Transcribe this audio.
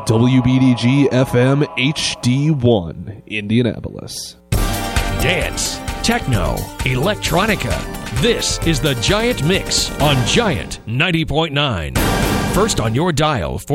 WBDG FM HD1, Indianapolis. Dance, techno, electronica. This is the Giant Mix on Giant 90.9. First on your dial for